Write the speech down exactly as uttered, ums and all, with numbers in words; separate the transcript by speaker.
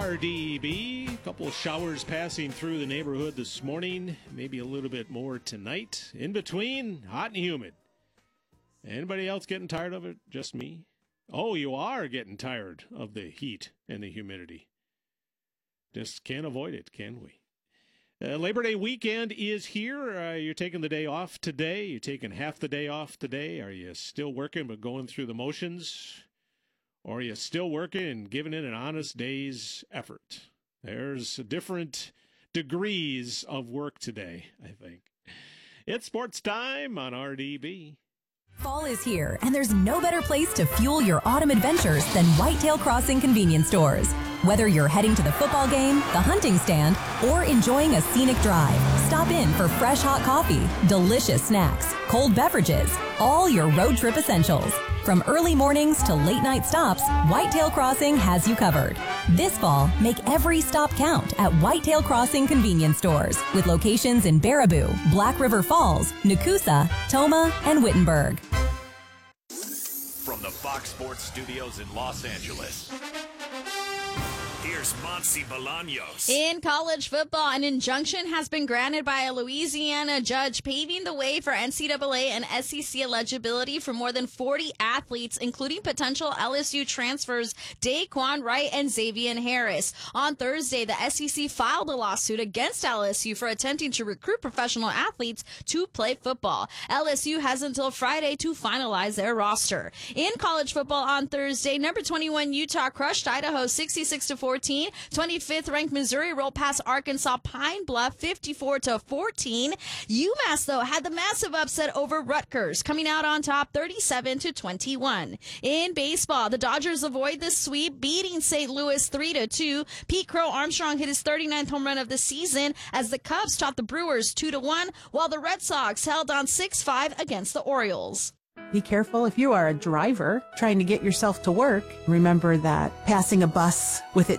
Speaker 1: R D B. A couple of showers passing through the neighborhood this morning. Maybe a little bit more tonight. In between, hot and humid. Anybody else getting tired of it? Just me? Oh, you are getting tired of the heat and the humidity. Just can't avoid it, can we? Uh, Labor Day weekend is here. Uh, you're taking the day off today. You're taking half the day off today. Are you still working but going through the motions? Or are you still working and giving it an honest day's effort? There's different degrees of work today, I think. It's sports time on R D B.
Speaker 2: Fall is here, and there's no better place to fuel your autumn adventures than Whitetail Crossing convenience stores. Whether you're heading to the football game, the hunting stand, or enjoying a scenic drive, stop in for fresh hot coffee, delicious snacks, cold beverages, all your road trip essentials. From early mornings to late night stops, Whitetail Crossing has you covered. This fall, make every stop count at Whitetail Crossing convenience stores with locations in Baraboo, Black River Falls, Nakusa, Toma, and Wittenberg.
Speaker 3: From the Fox Sports Studios in Los Angeles, here's Monty Bolaños.
Speaker 4: In college football, an injunction has been granted by a Louisiana judge, paving the way for N C double A and S E C eligibility for more than forty athletes, including potential L S U transfers Daquan Wright and Xavier Harris. On Thursday, the S E C filed a lawsuit against L S U for attempting to recruit professional athletes to play football. L S U has until Friday to finalize their roster. In college football on Thursday, number twenty-one Utah crushed Idaho sixty-six to fourteen. twenty-fifth ranked Missouri rolled past Arkansas Pine Bluff fifty-four to fourteen. UMass, though, had the massive upset over Rutgers, coming out on top thirty-seven to twenty-one. In baseball, the Dodgers avoid the sweep, beating Saint Louis three to two. Pete Crow Armstrong hit his thirty-ninth home run of the season as the Cubs topped the Brewers two to one, while the Red Sox held on six five against the Orioles.
Speaker 5: Be careful if you are a driver trying to get yourself to work. Remember that passing a bus with it